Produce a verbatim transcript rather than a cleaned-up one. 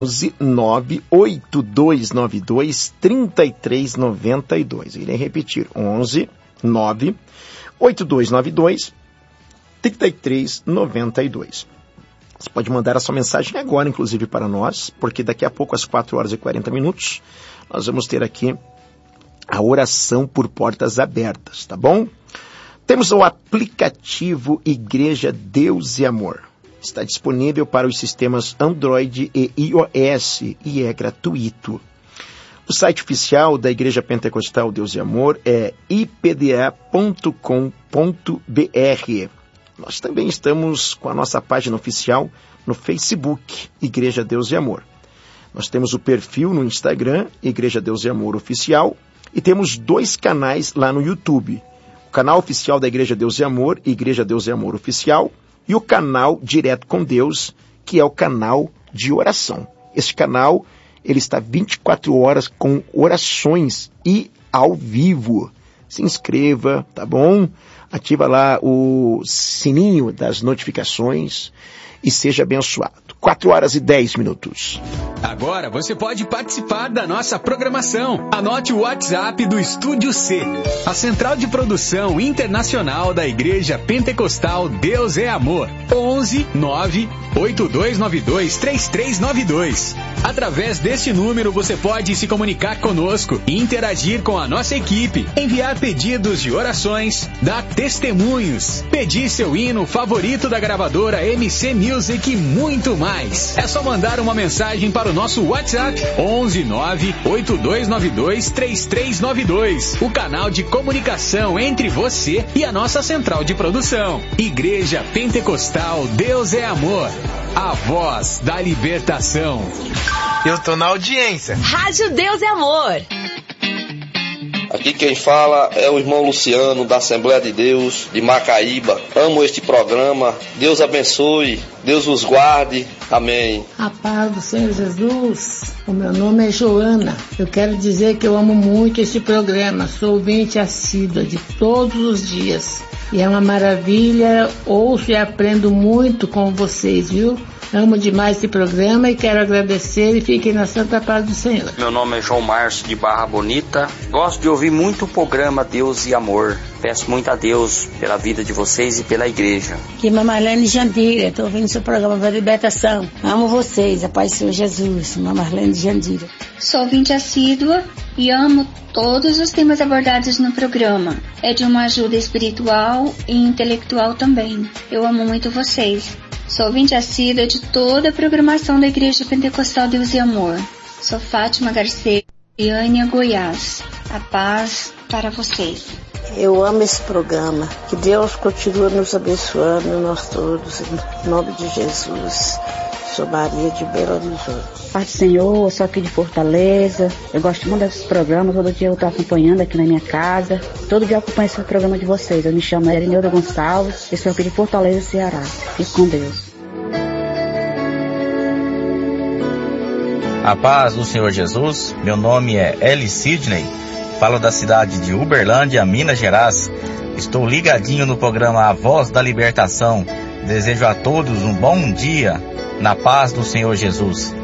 onze nove oito dois nove dois três três nove dois. Irei repetir, onze nove oito dois nove dois três três nove dois. Você pode mandar a sua mensagem agora, inclusive, para nós, porque daqui a pouco, às quatro horas e quarenta minutos, nós vamos ter aqui a oração por portas abertas, tá bom? Temos o aplicativo Igreja Deus e Amor. Está disponível para os sistemas Android e iOS e é gratuito. O site oficial da Igreja Pentecostal Deus e Amor é i p d a ponto com ponto b r. Nós também estamos com a nossa página oficial no Facebook, Igreja Deus e Amor. Nós temos o perfil no Instagram, Igreja Deus e Amor Oficial, e temos dois canais lá no YouTube. O canal oficial da Igreja Deus e Amor, Igreja Deus e Amor Oficial, e o canal Direto com Deus, que é o canal de oração. Este canal, ele está vinte e quatro horas com orações e ao vivo. Se inscreva, tá bom? Ativa lá o sininho das notificações e seja abençoado. quatro horas e dez minutos. Agora você pode participar da nossa programação. Anote o WhatsApp do Estúdio C, a central de produção internacional da Igreja Pentecostal Deus é Amor. onze nove oito dois nove dois três três nove dois. Através deste número você pode se comunicar conosco, interagir com a nossa equipe, enviar pedidos de orações, dar testemunhos, pedir seu hino favorito da gravadora M C Music e muito mais. É só mandar uma mensagem para o nosso WhatsApp onze nove oito dois nove dois três três nove dois. O canal de comunicação entre você e a nossa central de produção. Igreja Pentecostal Deus é Amor. A voz da libertação. Eu tô na audiência. Rádio Deus é Amor. Aqui quem fala é o irmão Luciano, da Assembleia de Deus, de Macaíba. Amo este programa. Deus abençoe. Deus os guarde. Amém. A paz do Senhor Jesus. O meu nome é Joana. Eu quero dizer que eu amo muito este programa. Sou ouvinte assídua de todos os dias. E é uma maravilha. Ouço e aprendo muito com vocês, viu? Amo demais esse programa e quero agradecer e fiquem na santa paz do Senhor. Meu nome é João Márcio de Barra Bonita. Gosto de ouvir muito o programa Deus e Amor. Peço muito a Deus pela vida de vocês e pela igreja. Aqui é Marlene Jandira. Estou ouvindo seu programa da libertação. Amo vocês, a paz do Senhor Jesus. Marlene Jandira. Sou ouvinte assídua e amo todos os temas abordados no programa. É de uma ajuda espiritual e intelectual também. Eu amo muito vocês. Sou ouvinte assídua de toda a programação da Igreja Pentecostal Deus e Amor. Sou Fátima Garcia, Goiânia, Goiás. A paz para vocês. Eu amo esse programa. Que Deus continue nos abençoando, nós todos, em nome de Jesus. Sou Maria de Belo Horizonte. Paz do Senhor, eu sou aqui de Fortaleza. Eu gosto muito desses programas. Todo dia eu estou acompanhando aqui na minha casa. Todo dia eu acompanho esse programa de vocês. Eu me chamo Erineuda Gonçalves. Eu sou aqui de Fortaleza, Ceará. Fique com Deus. A paz do Senhor Jesus. Meu nome é Eli Sidney. Falo da cidade de Uberlândia, Minas Gerais. Estou ligadinho no programa A Voz da Libertação. Desejo a todos um bom dia, na paz do Senhor Jesus.